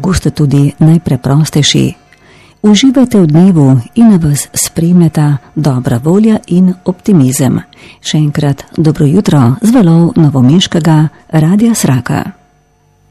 pogosto tudi najpreprostejši. Uživajte v dnevu in vas spremljata dobra volja in optimizem. Še enkrat dobro jutro z valov novomeškega Radia Sraka.